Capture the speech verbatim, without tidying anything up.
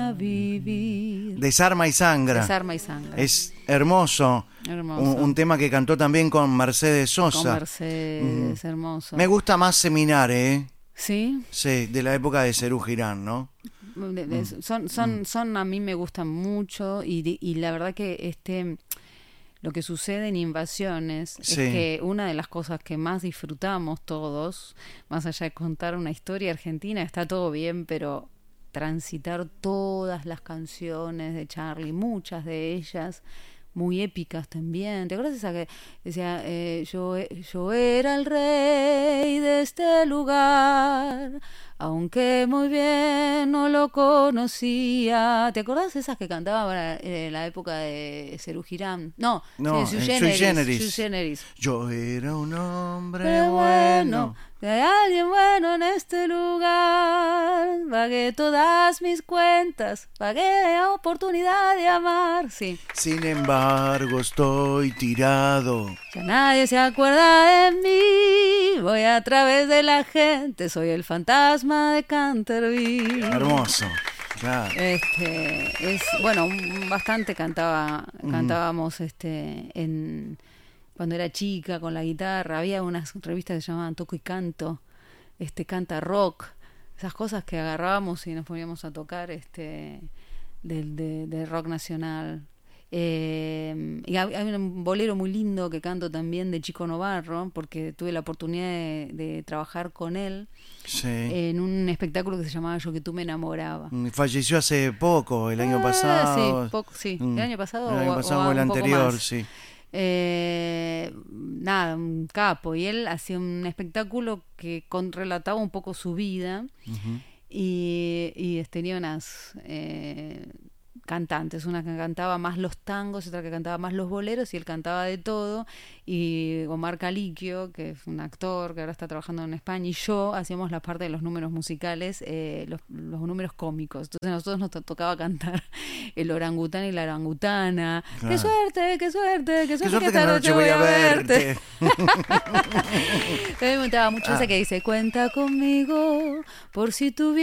a vivir. Desarma y sangra. Desarma y sangra. Es hermoso. Hermoso. Un, un tema que cantó también con Mercedes Sosa. Con Mercedes, mm. hermoso. Me gusta más Seminare, ¿eh? ¿Sí? Sí, de la época de Serú Girán, ¿no? De, de, mm. Son, son, mm. son, a mí me gustan mucho y, de, y la verdad que este... Lo que sucede en Invasiones sí. es que una de las cosas que más disfrutamos todos, más allá de contar una historia argentina, está todo bien, pero transitar todas las canciones de Charly, muchas de ellas muy épicas también. ¿Te acuerdas esa que decía eh, yo, yo era el rey de este lugar, aunque muy bien no lo conocía? ¿Te acordás de esas que cantaba en la época de Serú Girán? No, no sí, Sui Generis, Generis. Sui Generis. Yo era un hombre Pero bueno. bueno. Que hay alguien bueno en este lugar, pagué todas mis cuentas, pagué oportunidad de amar. Sí. Sin embargo estoy tirado. Ya nadie se acuerda de mí, voy a través de la gente, soy el fantasma de Canterville. Hermoso. Claro. Este, es, bueno, bastante cantaba, cantábamos este en... Cuando era chica con la guitarra, había unas revistas que se llamaban Toco y Canto, este Canta Rock, esas cosas que agarrábamos y nos poníamos a tocar este del de, de rock nacional. Eh, y hay, hay un bolero muy lindo que canto también de Chico Novarro, porque tuve la oportunidad de, de trabajar con él sí. en un espectáculo que se llamaba Yo que tú me enamoraba. Falleció hace poco, el año ah, pasado. Sí, poco, sí. El año pasado, el año o, pasado o, o el un poco anterior, más. sí. Eh, nada, un capo, y él hacía un espectáculo que con, relataba un poco su vida uh-huh. y, y tenía unas eh, cantantes, una que cantaba más los tangos, otra que cantaba más los boleros, y él cantaba de todo, y Omar Caliquio, que es un actor que ahora está trabajando en España, y yo hacíamos la parte de los números musicales, eh, los, los números cómicos. Entonces a nosotros nos to- tocaba cantar el orangután y la orangutana. Claro. ¡Qué suerte, qué suerte, qué suerte, qué suerte que esta noche voy a verte! A mí me gustaba mucho ah. ese que dice, cuenta conmigo por si tuviera